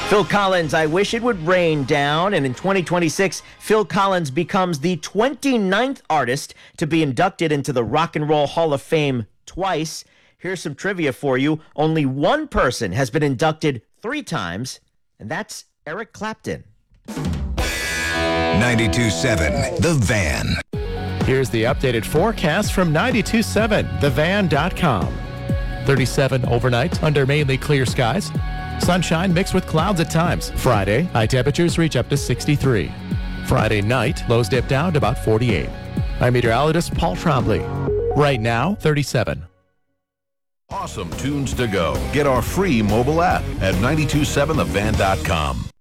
Phil Collins, I Wish It Would Rain Down. And in 2026, Phil Collins becomes the 29th artist to be inducted into the Rock and Roll Hall of Fame twice. Here's some trivia for you. Only one person has been inducted 3 times, and that's Eric Clapton. 92.7 The Van. Here's the updated forecast from 92.7thevan.com. 37 overnight under mainly clear skies. Sunshine mixed with clouds at times. Friday, high temperatures reach up to 63. Friday night, lows dip down to about 48. I'm meteorologist Paul Trombley. Right now, 37. Awesome tunes to go. Get our free mobile app at 927thevan.com.